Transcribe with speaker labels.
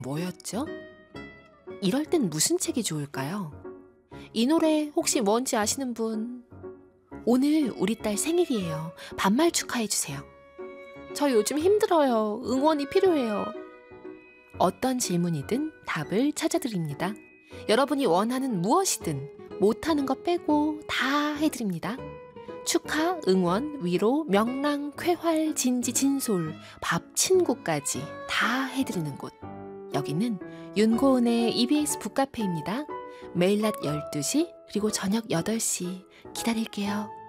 Speaker 1: 뭐였죠? 이럴 땐 무슨 책이 좋을까요? 이 노래 혹시 뭔지 아시는 분? 오늘 우리 딸 생일이에요. 반말 축하해주세요. 저 요즘 힘들어요. 응원이 필요해요. 어떤 질문이든 답을 찾아드립니다. 여러분이 원하는 무엇이든 못하는 거 빼고 다 해드립니다. 축하, 응원, 위로, 명랑, 쾌활, 진지, 진솔, 밥, 친구까지 다 해드리는 곳. 여기는 윤고은의 EBS 북카페입니다. 매일 낮 12시 그리고 저녁 8시 기다릴게요.